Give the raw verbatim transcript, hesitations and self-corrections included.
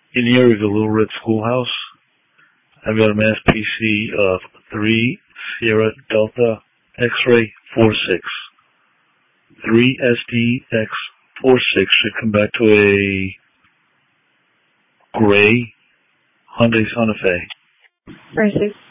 in the area of the Little Red Schoolhouse. I've got a mass P C of three Sierra Delta X-ray four six. three S D X four six should come back to a gray Hyundai Santa Fe. four six.